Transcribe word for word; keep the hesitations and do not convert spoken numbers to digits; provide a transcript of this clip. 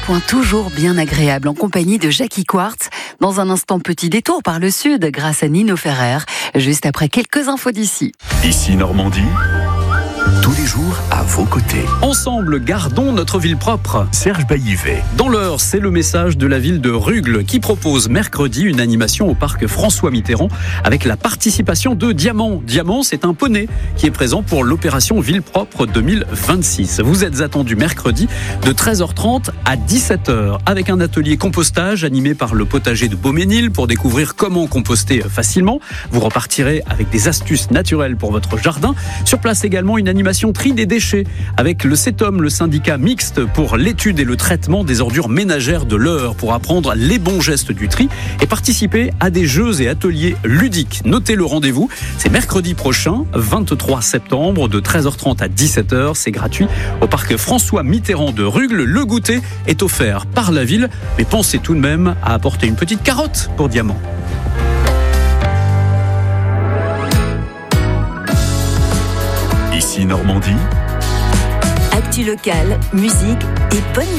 point toujours bien agréable en compagnie de Jackie Quartz. Dans un instant, petit détour par le sud grâce à Nino Ferrer, juste après quelques infos d'ici. Ici Normandie, tous les jours à vos côtés. Ensemble, gardons notre ville propre. Serge Baillivet. Dans l'heure, c'est le message de la ville de Rugles qui propose mercredi une animation au parc François Mitterrand avec la participation de Diamant. Diamant, c'est un poney qui est présent pour l'opération Ville Propre deux mille vingt-six. Vous êtes attendus mercredi de treize heures trente à dix-sept heures avec un atelier compostage animé par le potager de Beauménil pour découvrir comment composter facilement. Vous repartirez avec des astuces naturelles pour votre jardin. Sur place également une animation tri des déchets avec le CETOM, le syndicat mixte pour l'étude et le traitement des ordures ménagères de l'Eure pour apprendre les bons gestes du tri et participer à des jeux et ateliers ludiques. Notez le rendez-vous, c'est mercredi prochain, vingt-trois septembre, de treize heures trente à dix-sept heures. C'est gratuit au parc François Mitterrand de Rugles. Le goûter est offert par la ville, mais pensez tout de même à apporter une petite carotte pour Diamant. Ici Normandie. Actu locale, musique et bonne